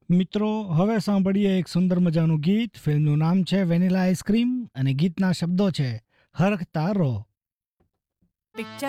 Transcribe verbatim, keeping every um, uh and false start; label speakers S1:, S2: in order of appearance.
S1: મિત્રો હવે સાંભળીએ એક સુંદર મજાનું ગીત. ફિલ્મનું નામ છે વેનીલા આઈસ્ક્રીમ અને ગીતના શબ્દો છે હરખતા રહો.
S2: પિક્ચર